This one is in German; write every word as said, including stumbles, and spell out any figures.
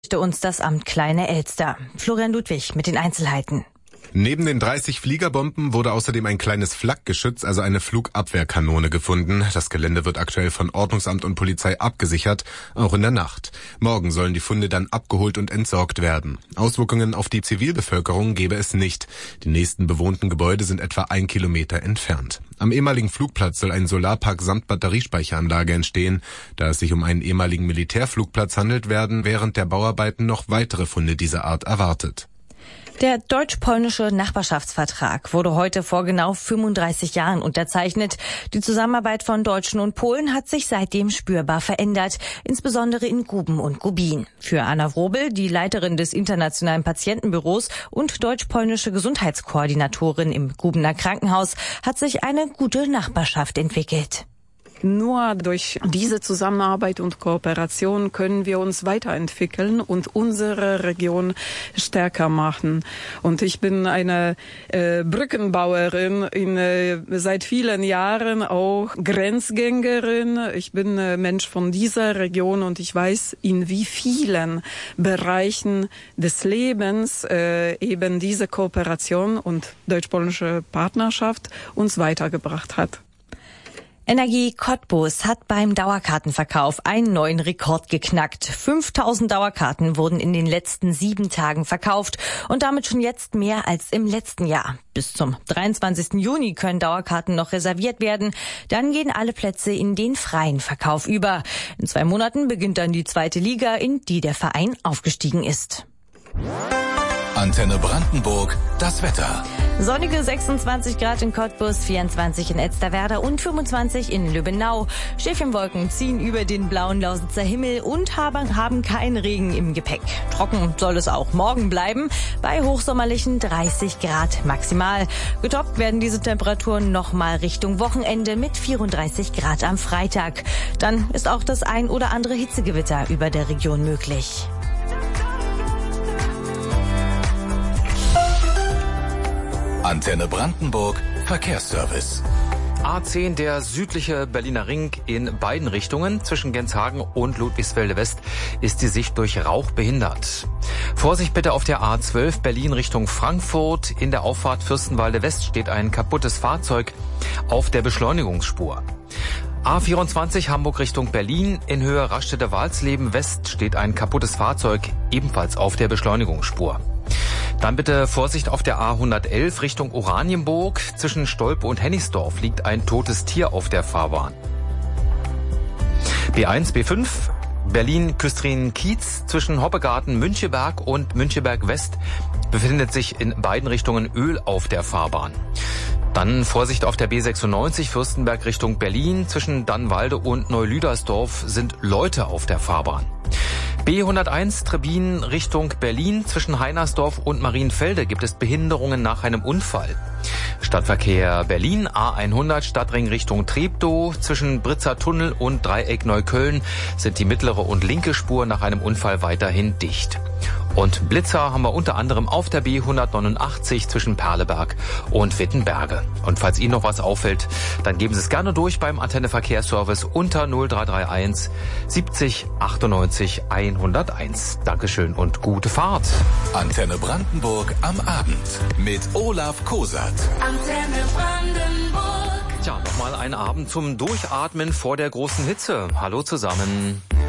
uns das Amt Kleine-Elster. Florian Ludwig mit den Einzelheiten. Neben den dreißig Fliegerbomben wurde außerdem ein kleines Flakgeschütz, also eine Flugabwehrkanone, gefunden. Das Gelände wird aktuell von Ordnungsamt und Polizei abgesichert, auch in der Nacht. Morgen sollen die Funde dann abgeholt und entsorgt werden. Auswirkungen auf die Zivilbevölkerung gebe es nicht. Die nächsten bewohnten Gebäude sind etwa ein Kilometer entfernt. Am ehemaligen Flugplatz soll ein Solarpark samt Batteriespeicheranlage entstehen. Da es sich um einen ehemaligen Militärflugplatz handelt, werden während der Bauarbeiten noch weitere Funde dieser Art erwartet. Der deutsch-polnische Nachbarschaftsvertrag wurde heute vor genau fünfunddreißig Jahren unterzeichnet. Die Zusammenarbeit von Deutschen und Polen hat sich seitdem spürbar verändert, insbesondere in Guben und Gubin. Für Anna Wrobel, die Leiterin des Internationalen Patientenbüros und deutsch-polnische Gesundheitskoordinatorin im Gubener Krankenhaus, hat sich eine gute Nachbarschaft entwickelt. Nur durch diese Zusammenarbeit und Kooperation können wir uns weiterentwickeln und unsere Region stärker machen. Und ich bin eine äh, Brückenbauerin, in, äh, seit vielen Jahren auch Grenzgängerin. Ich bin äh, Mensch von dieser Region und ich weiß, in wie vielen Bereichen des Lebens äh, eben diese Kooperation und deutsch-polnische Partnerschaft uns weitergebracht hat. Energie Cottbus hat beim Dauerkartenverkauf einen neuen Rekord geknackt. fünftausend Dauerkarten wurden in den letzten sieben Tagen verkauft und damit schon jetzt mehr als im letzten Jahr. Bis zum dreiundzwanzigsten Juni können Dauerkarten noch reserviert werden. Dann gehen alle Plätze in den freien Verkauf über. In zwei Monaten beginnt dann die zweite Liga, in die der Verein aufgestiegen ist. Antenne Brandenburg, das Wetter. Sonnige sechsundzwanzig Grad in Cottbus, vierundzwanzig in Elsterwerda und fünfundzwanzig in Lübbenau. Schäfchenwolken ziehen über den blauen Lausitzer Himmel und haben, haben keinen Regen im Gepäck. Trocken soll es auch morgen bleiben, bei hochsommerlichen dreißig Grad maximal. Getoppt werden diese Temperaturen nochmal Richtung Wochenende mit vierunddreißig Grad am Freitag. Dann ist auch das ein oder andere Hitzegewitter über der Region möglich. Antenne Brandenburg Verkehrsservice. A zehn, der südliche Berliner Ring in beiden Richtungen zwischen Genshagen und Ludwigsfelde West ist die Sicht durch Rauch behindert. Vorsicht bitte auf der A zwölf Berlin Richtung Frankfurt. In der Auffahrt Fürstenwalde West steht ein kaputtes Fahrzeug auf der Beschleunigungsspur. A vierundzwanzig Hamburg Richtung Berlin. In Höhe Raststätte-Walsleben West steht ein kaputtes Fahrzeug ebenfalls auf der Beschleunigungsspur. Dann bitte Vorsicht auf der A hundertelf Richtung Oranienburg. Zwischen Stolpe und Hennigsdorf liegt ein totes Tier auf der Fahrbahn. B eins, B fünf Berlin-Küstrin-Kiez. Zwischen Hoppegarten, Müncheberg und Müncheberg West befindet sich in beiden Richtungen Öl auf der Fahrbahn. Dann Vorsicht auf der B sechsundneunzig Fürstenberg Richtung Berlin. Zwischen Dannwalde und Neulüdersdorf sind Leute auf der Fahrbahn. B hunderteins Trebin Richtung Berlin. Zwischen Heinersdorf und Marienfelde gibt es Behinderungen nach einem Unfall. Stadtverkehr Berlin A hundert Stadtring Richtung Treptow. Zwischen Britzer Tunnel und Dreieck Neukölln sind die mittlere und linke Spur nach einem Unfall weiterhin dicht. Und Blitzer haben wir unter anderem auf der B hundertneunundachtzig zwischen Perleberg und Wittenberge. Und falls Ihnen noch was auffällt, dann geben Sie es gerne durch beim Antenne Verkehrsservice unter null drei drei eins siebzig achtundneunzig hunderteins. Dankeschön und gute Fahrt. Antenne Brandenburg am Abend mit Olaf Kosat. Antenne Brandenburg. Tja, nochmal ein Abend zum Durchatmen vor der großen Hitze. Hallo zusammen.